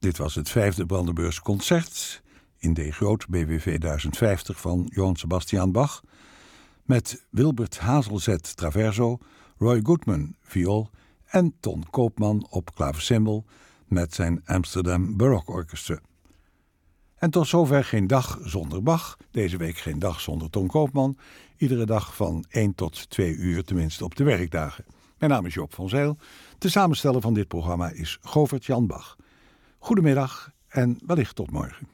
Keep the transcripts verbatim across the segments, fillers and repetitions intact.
Dit was het vijfde Brandenburgs concert in D groot B W V duizend vijftig van Johann Sebastian Bach met Wilbert Hazelzet traverso, Roy Goodman viool en Ton Koopman op klaversymbol met zijn Amsterdam Baroque Orchestra. En tot zover geen dag zonder Bach, deze week geen dag zonder Ton Koopman, iedere dag van één tot twee uur, tenminste op de werkdagen. Mijn naam is Joop van Zijl, de samensteller van dit programma is Govert Jan Bach. Goedemiddag en wellicht tot morgen.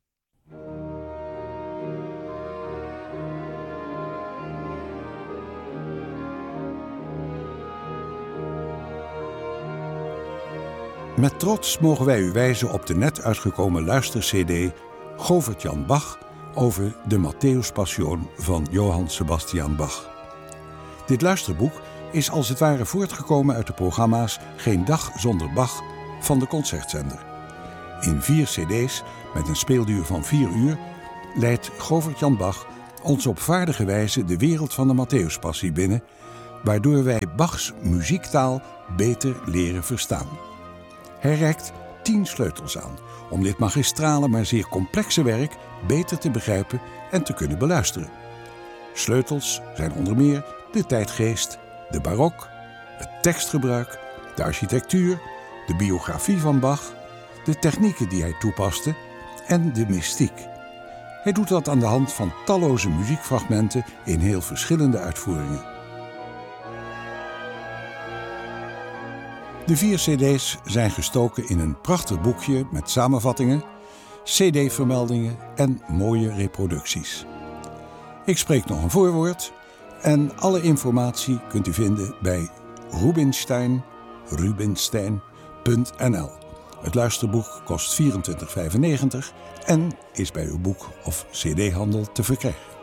Met trots mogen wij u wijzen op de net uitgekomen luistercd Govert Jan Bach over de Matthäus Passion van Johann Sebastian Bach. Dit luisterboek is als het ware voortgekomen uit de programma's Geen dag zonder Bach van de Concertzender. In vier cd's met een speelduur van vier uur leidt Govert Jan Bach ons op vaardige wijze de wereld van de Matthäuspassie binnen, waardoor wij Bachs muziektaal beter leren verstaan. Hij reikt tien sleutels aan om dit magistrale maar zeer complexe werk beter te begrijpen en te kunnen beluisteren. Sleutels zijn onder meer de tijdgeest, de barok, het tekstgebruik, de architectuur, de biografie van Bach, de technieken die hij toepaste en de mystiek. Hij doet dat aan de hand van talloze muziekfragmenten in heel verschillende uitvoeringen. De vier cd's zijn gestoken in een prachtig boekje met samenvattingen, cd-vermeldingen en mooie reproducties. Ik spreek nog een voorwoord en alle informatie kunt u vinden bij Rubinstein, rubinstein punt n l. Het luisterboek kost vierentwintig vijfennegentig en is bij uw boek- of cd-handel te verkrijgen.